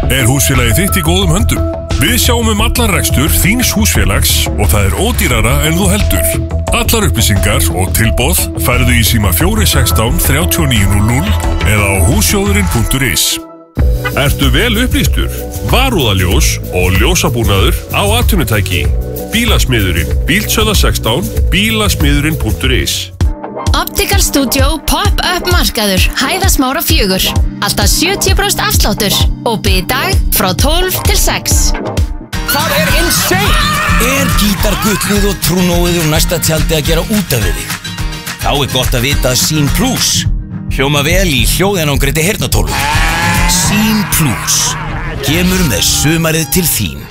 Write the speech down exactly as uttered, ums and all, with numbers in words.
Er húsfélagið þitt í góðum höndum? Við sjáum um allan rekstur þíns húsfélags og það er ódýrara en þú heldur. Allar upplýsingar og tilboð færðu í síma fjögur sextán þrjátíu og níu núll núll eða á hússjóðurinn punktur is. Ertu vel upplýstur? Varúðaljós og ljósabúnaður á atvinnutæki. Bílasmiðurinn, Bíldsöða sextán, bílasmiðurinn punktur is. Optical Studio Pop-up markaður, Hæðasmára fjögur. Alltaf sjötíu prósent afsláttur. Opið í dag frá tólf til sex. Það er insane! Er gítargullið og trúnóið úr næsta tjaldi að gera út af þig? Þá er gott að vita að Sýn Plus hljóma vel í hljóðanangreiti heyrnartólum. Sýn Plus kemur með sumarið til þín.